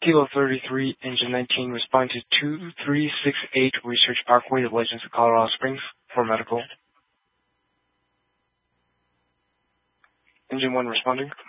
Kilo 33, Engine 19, respond to 2368 Research Parkway, The Legends of Colorado Springs, for medical. Engine 1 responding.